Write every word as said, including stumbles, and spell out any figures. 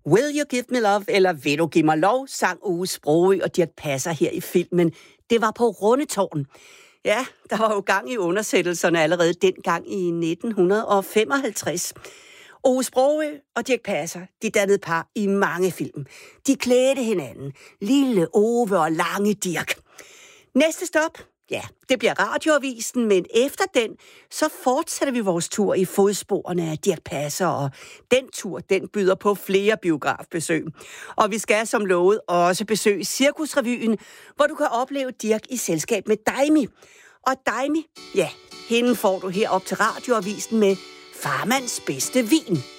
Will You Give Me Love, eller Vil Du Give Mig Lov, sang Ove Sprogøe og Dirch Passer her i filmen. Det var på Rundetårn. Ja, der var jo gang i undersættelserne allerede dengang i nitten femoghalvtreds. Ove Sprogøe og Dirch Passer, de dannede par i mange film. De klædte hinanden. Lille Ove og lange Dirch. Næste stop, ja, det bliver Radioavisen, men efter den, så fortsætter vi vores tur i fodsporene af Dirch Passer, og den tur, den byder på flere biografbesøg. Og vi skal som lovet også besøge Cirkusrevyen, hvor du kan opleve Dirch i selskab med Daimi. Og Daimi, ja, hende får du herop til Radioavisen med Farmands bedste vin.